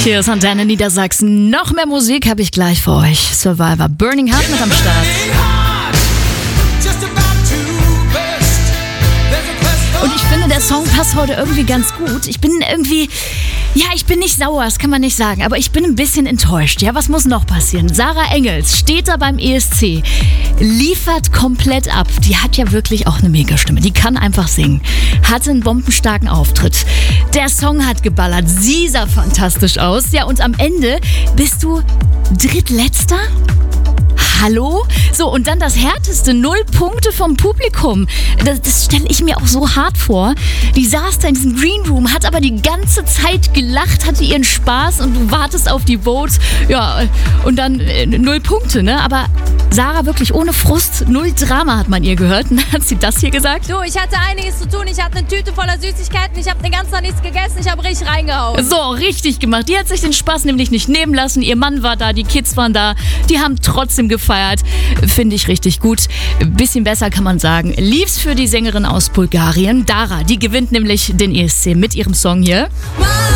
Hier ist Antenne Niedersachsen. Noch mehr Musik habe ich gleich für euch. Survivor, Burning Heart mit am Start. Und ich finde, der Song passt heute irgendwie ganz gut. Ich bin nicht sauer, das kann man nicht sagen, aber ich bin ein bisschen enttäuscht. Ja, was muss noch passieren? Sarah Engels steht da beim ESC, liefert komplett ab. Die hat ja wirklich auch eine Megastimme. Die kann einfach singen. Hatte einen bombenstarken Auftritt. Der Song hat geballert. Sie sah fantastisch aus. Ja, und am Ende bist du drittletzter? Hallo? So, und dann das Härteste, 0 Punkte vom Publikum. Das stelle ich mir auch so hart vor. Die saß da in diesem Green Room, hat aber die ganze Zeit gelacht, hatte ihren Spaß und du wartest auf die Votes. Ja, und dann 0 Punkte, ne? Aber Sarah wirklich ohne Frust, 0 Drama hat man ihr gehört. Und dann hat sie das hier gesagt. Du, ich hatte einiges zu tun. Ich hatte eine Tüte voller Süßigkeiten. Ich habe den ganzen Tag nichts gegessen. Ich habe richtig reingehauen. So, richtig gemacht. Die hat sich den Spaß nämlich nicht nehmen lassen. Ihr Mann war da, die Kids waren da. Die haben trotzdem gefeiert. Finde ich richtig gut. Bisschen besser kann man sagen. Lief's für die Sängerin aus Bulgarien. Dara, die gewinnt nämlich den ESC mit ihrem Song hier.